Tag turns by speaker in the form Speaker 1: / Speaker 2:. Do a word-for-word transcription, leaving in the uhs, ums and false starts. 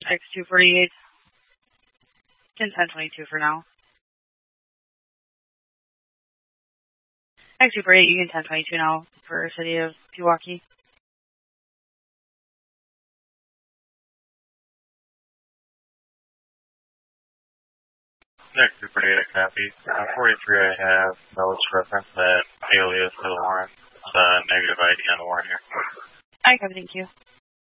Speaker 1: X two forty-eight. ten ten twenty-two for now. X two forty-eight, you can ten twenty-two now for City of Pewaukee.
Speaker 2: X two forty-eight, copy. Uh, forty-three, I have notes reference that alias for the warrant. It's uh, negative I D on the warrant here.
Speaker 1: I copy, thank you.